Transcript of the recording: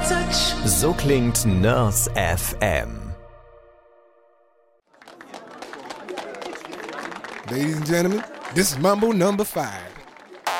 So klingt Nurse FM. Ladies and gentlemen, this is Mambo number 5.